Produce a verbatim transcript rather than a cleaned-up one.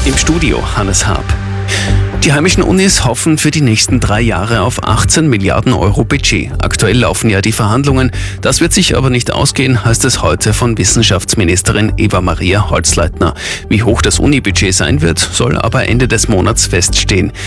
Im Studio Hannes Haab. Die heimischen Unis hoffen für die nächsten drei Jahre auf achtzehn Milliarden Euro Budget. Aktuell laufen ja die Verhandlungen. Das wird sich aber nicht ausgehen, heißt es heute von Wissenschaftsministerin Eva-Maria Holzleitner. Wie hoch das Uni-Budget sein wird, soll aber Ende des Monats feststehen.